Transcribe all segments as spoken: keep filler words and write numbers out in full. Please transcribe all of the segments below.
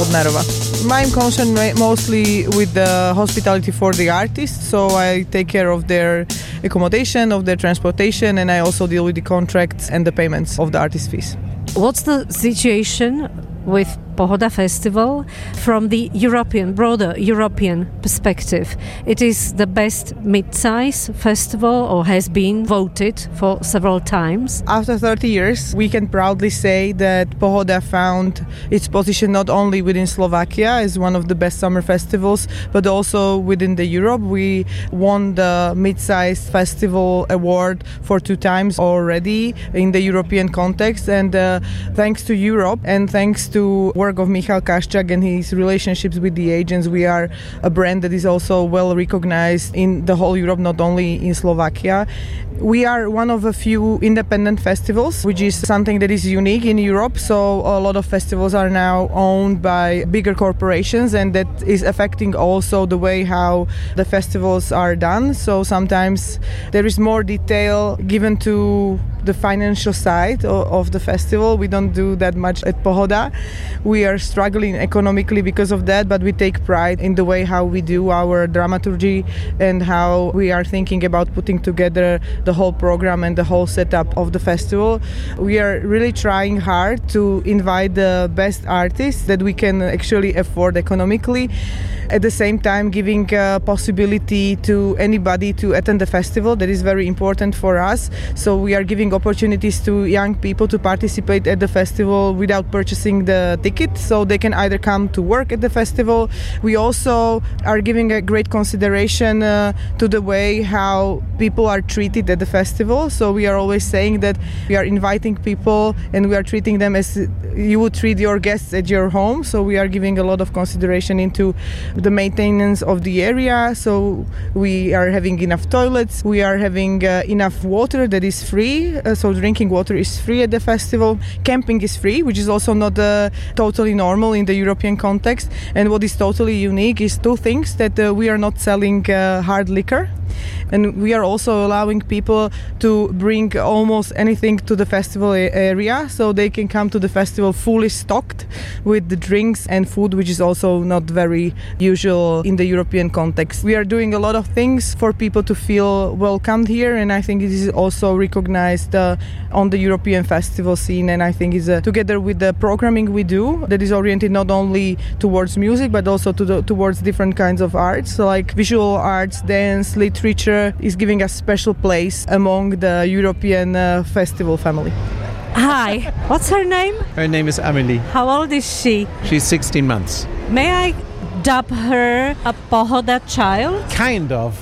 Bodnarova. I'm concerned mostly with the hospitality for the artists, so I take care of their accommodation, of their transportation, and I also deal with the contracts and the payments of the artist fees. What's the situation with Pohoda Festival from the European, broader European perspective? It is the best mid-size festival, or has been voted for several times. After thirty years, we can proudly say that Pohoda found its position not only within Slovakia as one of the best summer festivals, but also within the Europe. We won the mid-size festival award for two times already in the European context, and uh, thanks to Europe and thanks to work of Michal Kaščák and his relationships with the agents, we are a brand that is also well recognized in the whole Europe, not only in Slovakia. We are one of a few independent festivals, which is something that is unique in Europe. So a lot of festivals are now owned by bigger corporations, and that is affecting also the way how the festivals are done. So sometimes there is more detail given to the financial side of, of the festival. We don't do that much at Pohoda. We are struggling economically because of that, but we take pride in the way how we do our dramaturgy and how we are thinking about putting together the whole program and the whole setup of the festival. We are really trying hard to invite the best artists that we can actually afford economically, at the same time giving a possibility to anybody to attend the festival. That is very important for us. So we are giving opportunities to young people to participate at the festival without purchasing the ticket, so they can either come to work at the festival. We also are giving a great consideration uh, to the way how people are treated at the festival. So we are always saying that we are inviting people and we are treating them as you would treat your guests at your home. So we are giving a lot of consideration into the maintenance of the area. So we are having enough toilets, we are having uh, enough water that is free. Uh, so drinking water is free at the festival. Camping is free, which is also not uh, totally normal in the European context. And what is totally unique is two things: that uh, we are not selling uh, hard liquor, and we are also allowing people to bring almost anything to the festival area, so they can come to the festival fully stocked with the drinks and food, which is also not very usual in the European context. We are doing a lot of things for people to feel welcomed here, and I think it is also recognized uh, on the European festival scene. And I think is uh, together with the programming we do, that is oriented not only towards music but also to the, towards different kinds of arts, so like visual arts, dance, literature, is giving us special place among the European uh, festival family. Hi, what's her name? Her name is Amelie. How old is she? She's sixteen months. May I dub her a Pohoda child? Kind of.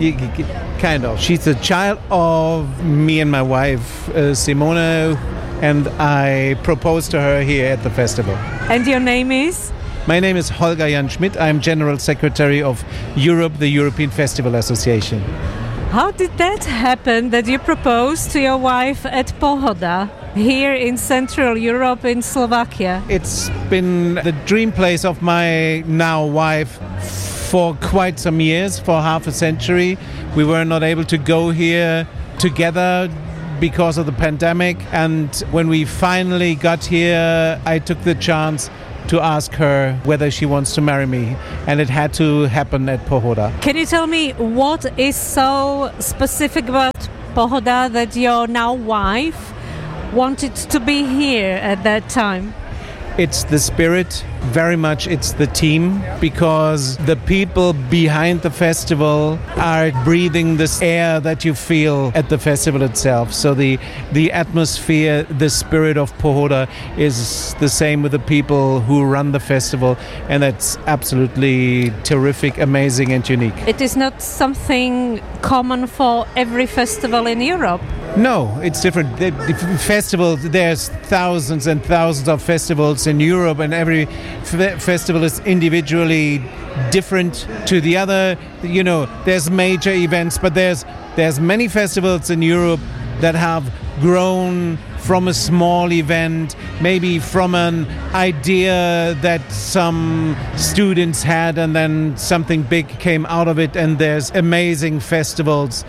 Kind of. She's a child of me and my wife, uh, Simone, and I proposed to her here at the festival. And your name is? My name is Holger Jan Schmidt. I'm General Secretary of Europe, the European Festival Association. How did that happen, that you proposed to your wife at Pohoda, here in Central Europe, in Slovakia? It's been the dream place of my now wife for quite some years, for half a century. We were not able to go here together because of the pandemic, and when we finally got here, I took the chance to ask her whether she wants to marry me, and it had to happen at Pohoda. Can you tell me what is so specific about Pohoda that your now wife wanted to be here at that time? It's the spirit, very much it's the team, because the people behind the festival are breathing this air that you feel at the festival itself. So the the atmosphere, the spirit of Pohoda is the same with the people who run the festival, and that's absolutely terrific, amazing and unique. It is not something common for every festival in Europe. No, it's different. The, the festival, there's thousands and thousands of festivals in Europe, and every f- festival is individually different to the other. You know, there's major events, but there's there's many festivals in Europe that have grown from a small event, maybe from an idea that some students had, and then something big came out of it, and there's amazing festivals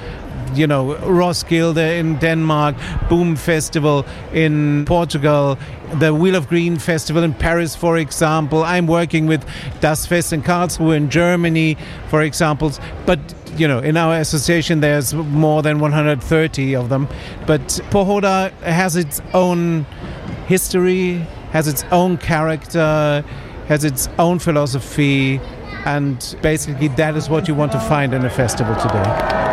you know, Roskilde in Denmark, Boom Festival in Portugal, the Wheel of Green Festival in Paris, for example. I'm working with Das Fest in Karlsruhe in Germany, for example. But, you know, in our association, there's more than one hundred thirty of them. But Pohoda has its own history, has its own character, has its own philosophy, and basically that is what you want to find in a festival today.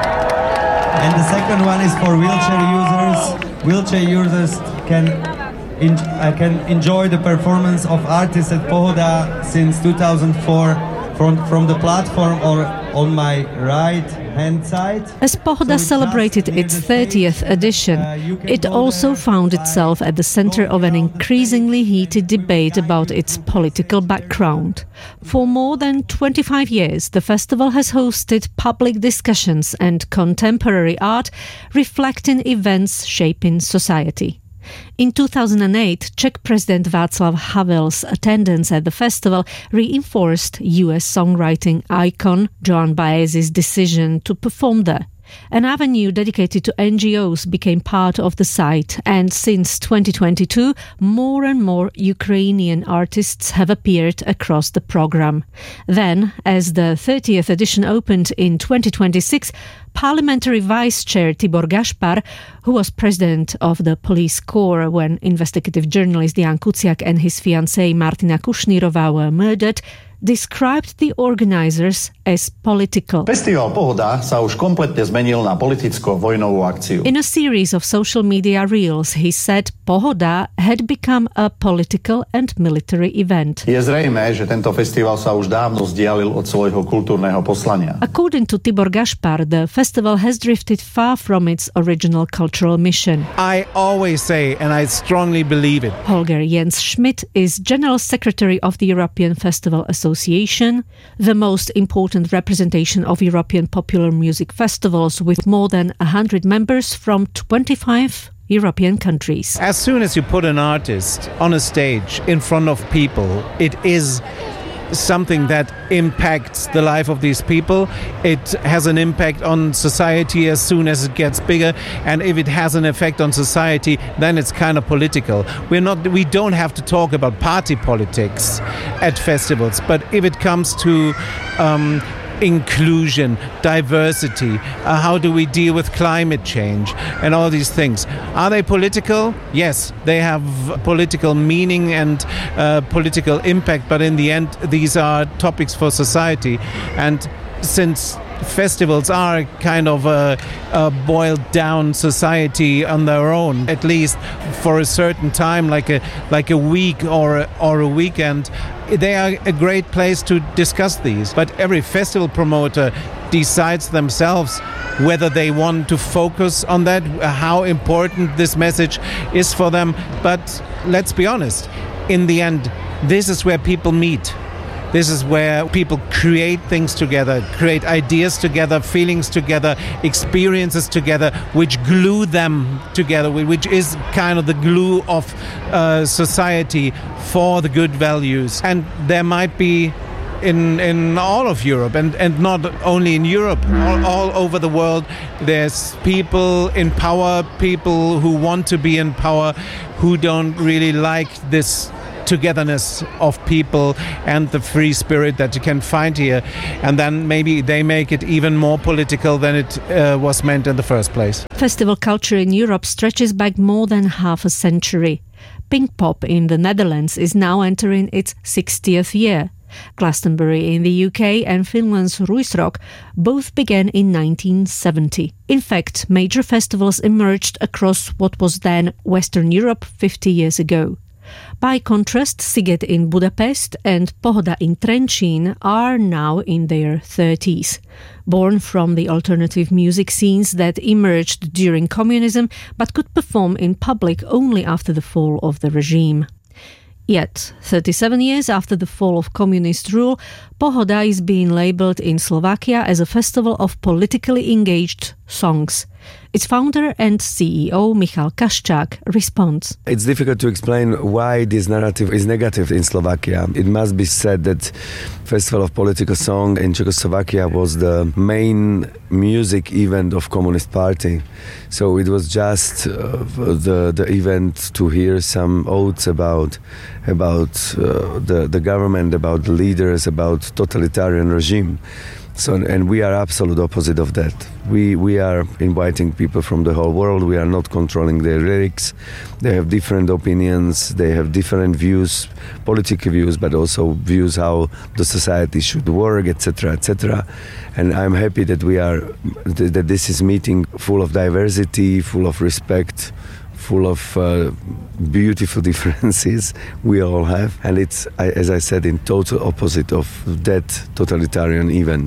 And the second one is for wheelchair users. Wheelchair users can in, uh, can enjoy the performance of artists at Pohoda since two thousand four from, from the platform or on my right hand side. As Pohoda so celebrated its thirtieth edition, uh, it also found itself at the center of an increasingly heated debate about its political background. For more than twenty-five years, the festival has hosted public discussions and contemporary art reflecting events shaping society. In two thousand eight, Czech President Václav Havel's attendance at the festival reinforced U S songwriting icon Joan Baez's decision to perform there. An avenue dedicated to N G Os became part of the site, and since twenty twenty-two, more and more Ukrainian artists have appeared across the program. Then, as the thirtieth edition opened in twenty twenty-six, Parliamentary Vice Chair Tibor Gašpar, who was president of the police corps when investigative journalist Jan Kuciak and his fiancée Martina Kushnírova were murdered, described the organizers as political. Festival Pohoda sa už kompletne zmenil na politicko-vojnovú akciu. In a series of social media reels, he said Pohoda had become a political and military event. Je zrejmé, že tento festival sa už dávno vzdialil od svojho kultúrneho poslania. According to Tibor Gašpar, the festival has drifted far from its original cultural mission. I always say, and I strongly believe it. Holger Jens Schmidt is General Secretary of the European Festival Association, the most important representation of European popular music festivals, with more than one hundred members from twenty-five European countries. As soon as you put an artist on a stage in front of people, it is something that impacts the life of these people. It has an impact on society as soon as it gets bigger, and if it has an effect on society, then it's kind of political. We're not we don't have to talk about party politics at festivals, but if it comes to um, inclusion, diversity, uh, how do we deal with climate change and all these things. Are they political? Yes, they have political meaning and uh, political impact, but in the end these are topics for society. And since festivals are kind of a, a boiled down society on their own, at least for a certain time, like a like a week or a, or a weekend, they are a great place to discuss these. But every festival promoter decides themselves whether they want to focus on that, how important this message is for them. But let's be honest, in the end, this is where people meet. This is where people create things together, create ideas together, feelings together, experiences together, which glue them together, which is kind of the glue of uh, society for the good values. And there might be in in all of Europe, and, and not only in Europe, all, all over the world, there's people in power, people who want to be in power, who don't really like this togetherness of people and the free spirit that you can find here, and then maybe they make it even more political than it uh, was meant in the first place. Festival culture in Europe stretches back more than half a century. Pinkpop in the Netherlands is now entering its sixtieth year. Glastonbury in the U K and Finland's Ruisrock both began in nineteen seventy. In fact, major festivals emerged across what was then Western Europe fifty years ago. By contrast, Sziget in Budapest and Pohoda in Trenčín are now in their thirties. Born from the alternative music scenes that emerged during communism but could perform in public only after the fall of the regime. Yet, thirty-seven years after the fall of communist rule, Pohoda is being labelled in Slovakia as a festival of politically engaged songs. Its founder and C E O, Michal Kaščák, responds. It's difficult to explain why this narrative is negative in Slovakia. It must be said that Festival of Political Song in Czechoslovakia was the main music event of Communist Party. So it was just uh, the the event to hear some odes about about uh, the, the government, about the leaders, about totalitarian regime. So, and we are absolute opposite of that. We we are inviting people from the whole world. We are not controlling their lyrics. They have different opinions. They have different views, political views, but also views how the society should work, et cetera, et cetera. And I'm happy that we are that this is meeting full of diversity, full of respect, full of uh, beautiful differences we all have, and it's, as I said, in total opposite of that totalitarian event.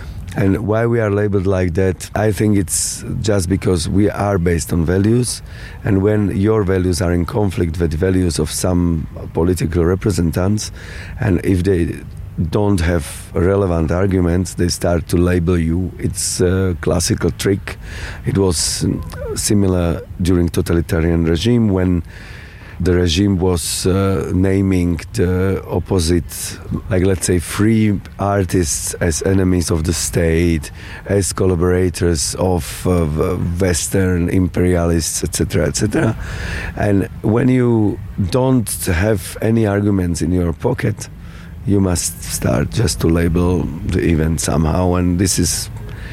And why we are labeled like that, I think it's just because we are based on values, and when your values are in conflict with values of some political representatives, and if they don't have relevant arguments, they start to label you. It's a classical trick. It was similar during totalitarian regime when the regime was uh, naming the opposite, like let's say free artists as enemies of the state, as collaborators of uh, Western imperialists, et cetera, et cetera. And when you don't have any arguments in your pocket, you must start just to label the event somehow, and this is,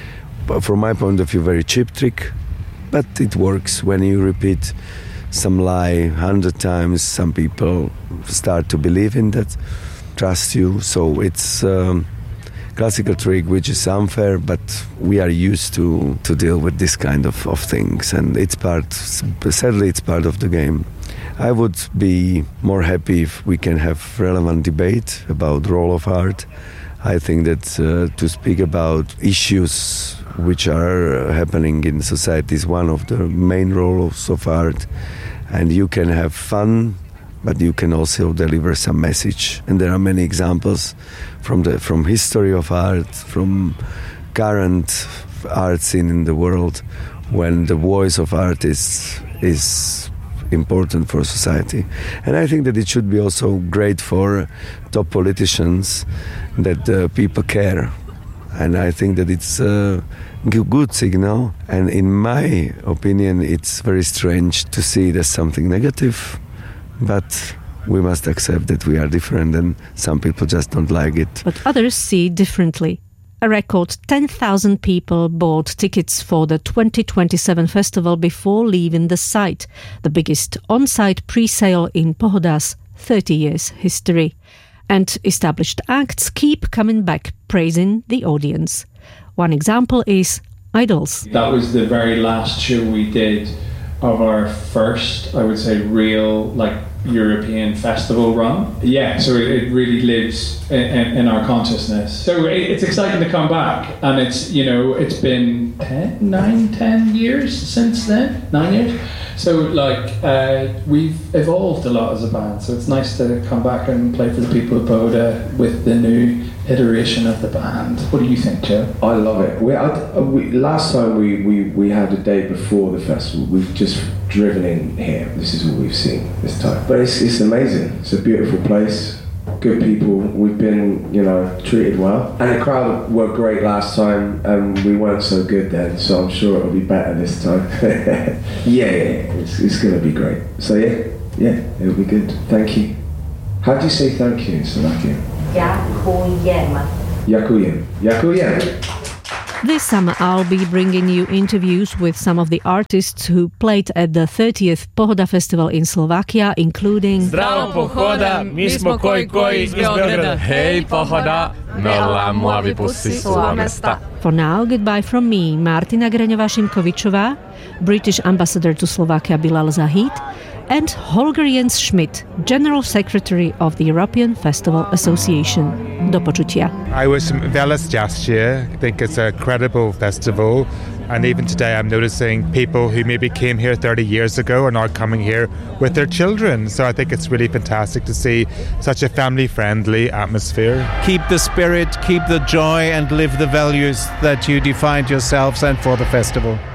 from my point of view, very cheap trick, but it works. When you repeat some lie a hundred times, some people start to believe in that, trust you. So it's a um, classical trick which is unfair, but we are used to, to deal with this kind of, of things, and it's part, sadly, it's part of the game. I would be more happy if we can have relevant debate about the role of art. I think that uh, to speak about issues which are happening in society is one of the main roles of art. And you can have fun, but you can also deliver some message. And there are many examples from the from history of art, from current art scene in the world, when the voice of artists is important for society. And I think that it should be also great for top politicians that uh, people care. And I think that it's a good signal. And in my opinion, it's very strange to see it as something negative. But we must accept that we are different and some people just don't like it. But others see it differently. A record ten thousand people bought tickets for the twenty twenty-seven festival before leaving the site, the biggest on-site pre-sale in Pohoda's thirty years history. And established acts keep coming back, praising the audience. One example is Idols. That was the very last show we did of our first, I would say, real, like, European festival run. Yeah, so it, it really lives in, in, in our consciousness. So it, it's exciting to come back, and it's, you know, it's been ten, nine, ten years since then, nine years. So like uh, we've evolved a lot as a band, so it's nice to come back and play for the people of Pohoda with the new iteration of the band. What do you think, Joe? I love it. We, I, we, last time we, we, we had a day before the festival, we've just driven in here. This is what we've seen this time. But it's, it's amazing. It's a beautiful place. Good people. We've been, you know, treated well. And the crowd were great last time, and we weren't so good then, so I'm sure it'll be better this time. yeah, yeah, it's, it's going to be great. So yeah, yeah, it'll be good. Thank you. How do you say thank you in Slovakian? Ďakujem. Ďakujem. Ďakujem. This summer I'll be bringing you interviews with some of the artists who played at the thirtieth Pohoda Festival in Slovakia, including Zdravo Pohoda, my smo koji koji iz Beograda. Hej Pohoda, milá moja vypusty svojho mesta. For now, goodbye from me, Martina Greňová-Šimkovičová, British Ambassador to Slovakia Bilal Zahid, and Holger Jens Schmidt, General Secretary of the European Festival Association. Do počutia. I wish them Velas last year. I think it's a credible festival. And even today I'm noticing people who maybe came here thirty years ago are now coming here with their children. So I think it's really fantastic to see such a family-friendly atmosphere. Keep the spirit, keep the joy, and live the values that you defined yourselves and for the festival.